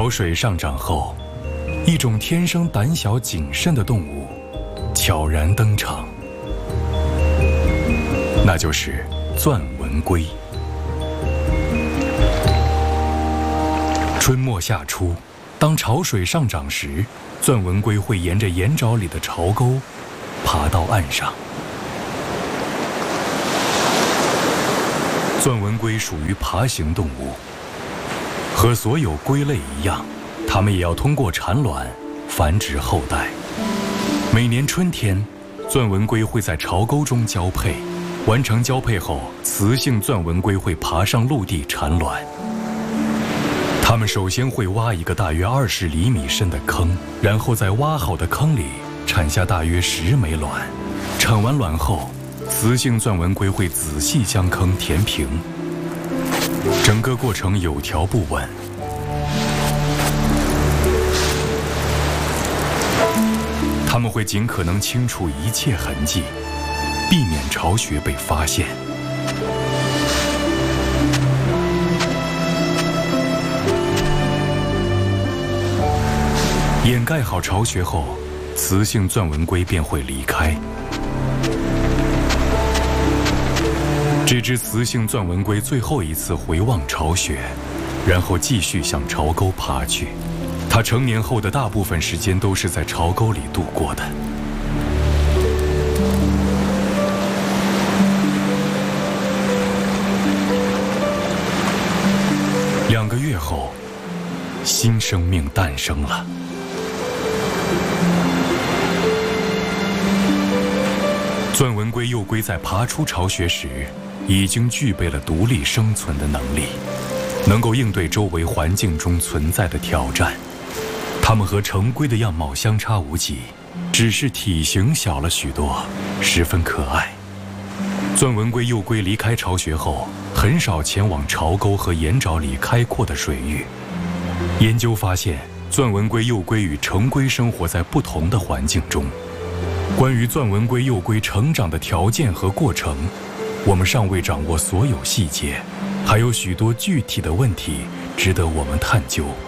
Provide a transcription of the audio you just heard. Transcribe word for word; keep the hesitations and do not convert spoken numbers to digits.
潮水上涨后，一种天生胆小谨慎的动物悄然登场，那就是钻纹龟。春末夏初，当潮水上涨时，钻纹龟会沿着岩沼里的潮沟爬到岸上。钻纹龟属于爬行动物，和所有龟类一样，它们也要通过产卵繁殖后代。每年春天，钻纹龟会在潮沟中交配，完成交配后，雌性钻纹龟会爬上陆地产卵。它们首先会挖一个大约二十厘米深的坑，然后在挖好的坑里产下大约十枚卵。产完卵后，雌性钻纹龟会仔细将坑填平，整个过程有条不紊。它们会尽可能清除一切痕迹，避免巢穴被发现。掩盖好巢穴后，雌性钻纹龟便会离开。这只雌性钻纹龟最后一次回望巢穴，然后继续向巢沟爬去。它成年后的大部分时间都是在巢沟里度过的。两个月后，新生命诞生了。钻纹龟幼龟在爬出巢穴时，已经具备了独立生存的能力，能够应对周围环境中存在的挑战。它们和成龟的样貌相差无几，只是体型小了许多，十分可爱。钻纹龟幼龟离开巢穴后，很少前往巢沟和岩沼里开阔的水域。研究发现，钻纹龟幼龟与成龟生活在不同的环境中。关于钻纹龟幼龟成长的条件和过程，我们尚未掌握所有细节，还有许多具体的问题值得我们探究。